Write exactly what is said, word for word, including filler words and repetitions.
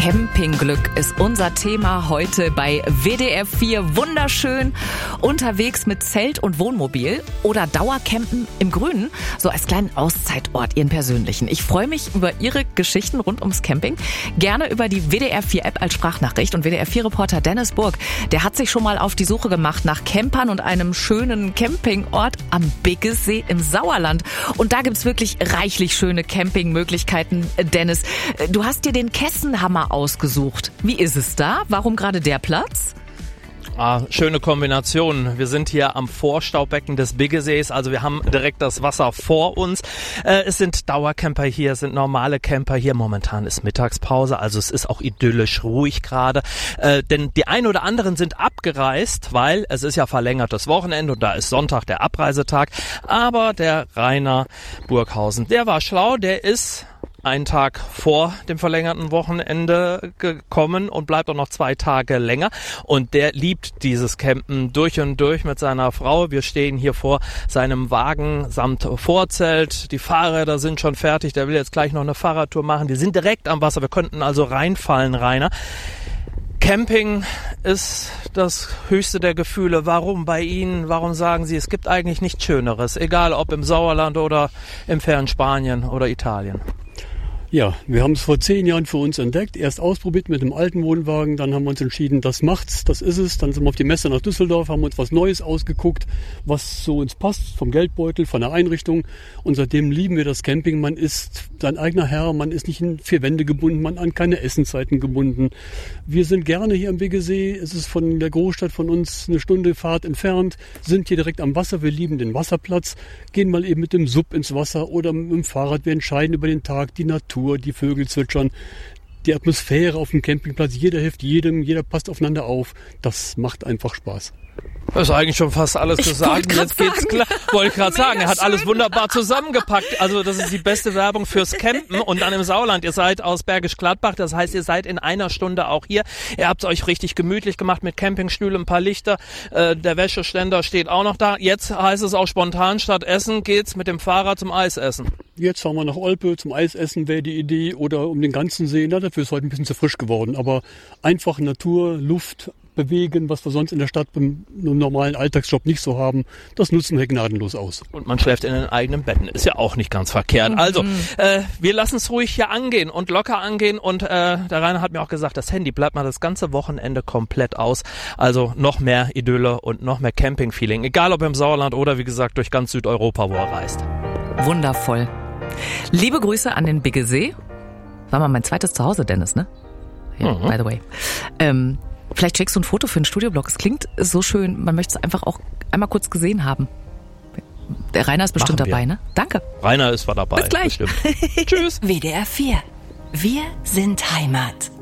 Campingglück ist unser Thema heute bei W D R vier. Wunderschön unterwegs mit Zelt und Wohnmobil oder Dauercampen im Grünen, so als kleinen Auszeitort, Ihren persönlichen. Ich freue mich über Ihre Geschichten rund ums Camping. Gerne über die W D R vier App als Sprachnachricht. Und W D R vier Reporter Dennis Burg, der hat sich schon mal auf die Suche gemacht nach Campern und einem schönen Campingort am Biggesee im Sauerland. Und da gibt's wirklich reichlich schöne Campingmöglichkeiten. Dennis, du hast dir den Kessenhammer ausgesucht. Wie ist es da? Warum gerade der Platz? Ah, schöne Kombination. Wir sind hier am Vorstaubecken des Biggesees, also wir haben direkt das Wasser vor uns. Äh, es sind Dauercamper hier, es sind normale Camper hier. Momentan ist Mittagspause, also es ist auch idyllisch ruhig gerade. Äh, denn die ein oder anderen sind abgereist, weil es ist ja verlängertes Wochenende und da ist Sonntag der Abreisetag. Aber der Rainer Burghausen, der war schlau, der ist einen Tag vor dem verlängerten Wochenende gekommen und bleibt auch noch zwei Tage länger. Und der liebt dieses Campen durch und durch mit seiner Frau. Wir stehen hier vor seinem Wagen samt Vorzelt. Die Fahrräder sind schon fertig. Der will jetzt gleich noch eine Fahrradtour machen. Die sind direkt am Wasser. Wir könnten also reinfallen, Rainer. Camping ist das höchste der Gefühle. Warum bei Ihnen? Warum sagen Sie, es gibt eigentlich nichts Schöneres? Egal ob im Sauerland oder im fernen Spanien oder Italien. Ja, wir haben es vor zehn Jahren für uns entdeckt. Erst ausprobiert mit dem alten Wohnwagen, dann haben wir uns entschieden, das macht's, das ist es. Dann sind wir auf die Messe nach Düsseldorf, haben uns was Neues ausgeguckt, was zu uns passt, vom Geldbeutel, von der Einrichtung. Und seitdem lieben wir das Camping. Man ist sein eigener Herr, man ist nicht in vier Wände gebunden, man an keine Essenszeiten gebunden. Wir sind gerne hier am Biggesee. Es ist von der Großstadt von uns eine Stunde Fahrt entfernt, sind hier direkt am Wasser. Wir lieben den Wasserplatz, gehen mal eben mit dem Sub ins Wasser oder mit dem Fahrrad. Wir entscheiden über den Tag, die Natur, die Vögel zwitschern, die Atmosphäre auf dem Campingplatz. Jeder hilft jedem, jeder passt aufeinander auf. Das macht einfach Spaß. Das ist eigentlich schon fast alles Ich gesagt. Jetzt sagen. geht's klar. Wollte ich gerade sagen. Er hat schön. alles wunderbar zusammengepackt. Also das ist die beste Werbung fürs Campen. Und dann im Sauerland. Ihr seid aus Bergisch Gladbach. Das heißt, ihr seid in einer Stunde auch hier. Ihr habt es euch richtig gemütlich gemacht mit Campingstühlen, ein paar Lichter. Äh, der Wäscheständer steht auch noch da. Jetzt heißt es auch spontan, statt Essen geht's mit dem Fahrrad zum Eisessen. Jetzt fahren wir nach Olpe zum Eisessen, wäre die Idee. Oder um den ganzen See. Na, dafür ist heute ein bisschen zu frisch geworden. Aber einfach Natur, Luft, bewegen, was wir sonst in der Stadt beim normalen Alltagsjob nicht so haben. Das nutzen wir gnadenlos aus. Und man schläft in den eigenen Betten. Ist ja auch nicht ganz verkehrt. Also, äh, wir lassen es ruhig hier angehen und locker angehen. Und äh, der Rainer hat mir auch gesagt, das Handy bleibt mal das ganze Wochenende komplett aus. Also noch mehr Idylle und noch mehr Camping-Feeling. Egal ob im Sauerland oder wie gesagt durch ganz Südeuropa, wo er reist. Wundervoll. Liebe Grüße an den Biggesee. War mal mein zweites Zuhause, Dennis, ne? Ja, mhm. By the way. Ähm, Vielleicht schickst du ein Foto für den Studioblog. Es klingt so schön. Man möchte es einfach auch einmal kurz gesehen haben. Der Rainer ist bestimmt dabei, ne? Danke. Rainer ist war dabei. Bis gleich. Tschüss. W D R vier. Wir sind Heimat.